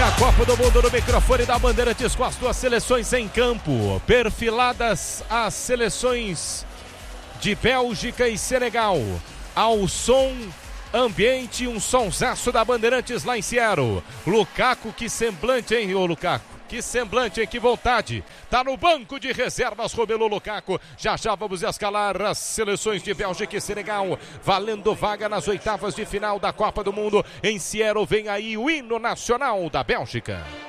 da Copa do Mundo no microfone da Bandeirantes com as duas seleções em campo. Perfiladas as seleções de Bélgica e Senegal. Ao som ambiente, um sonsaço da Bandeirantes lá em Seattle. Lukaku, que semblante, hein, ô Lukaku? Que semblante, hein? Que vontade. Tá no banco de reservas, Romelu Lukaku. Já vamos escalar as seleções de Bélgica e Senegal, valendo vaga nas oitavas de final da Copa do Mundo. Em Seattle vem aí o hino nacional da Bélgica.